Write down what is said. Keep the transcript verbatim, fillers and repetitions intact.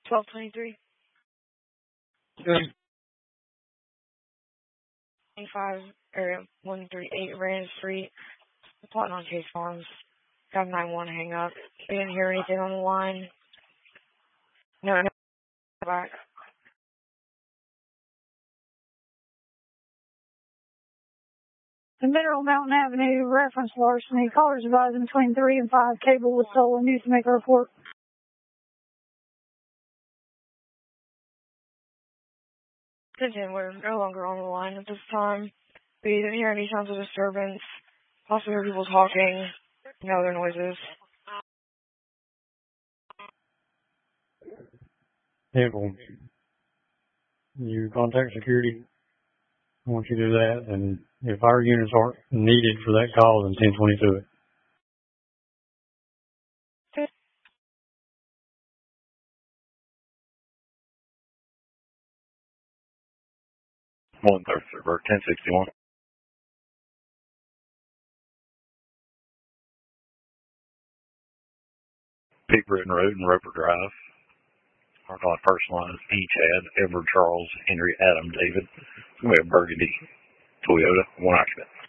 twelve twenty-three. Good. twenty-five, area one three eight, Rand Street, plotting on Chase Farms. Got nine one hang up. I didn't hear anything on the line. No, no, back. The Mineral Mountain Avenue reference larceny. Callers advising between three and five. Cable was stolen. News to make a report. Attention, we're no longer on the line at this time. We didn't hear any sounds of disturbance. Also hear people talking. No other noises. Handle. You contact security. I want you to do that, and if our units aren't needed for that call, then ten twenty-two it. one thirty-three, ten sixty-one. Pete Britton Road and Roper Drive. Our first line is E. Chad, Edward Charles, Henry, Adam, David. It's going to be a Burgundy Toyota, one occupant.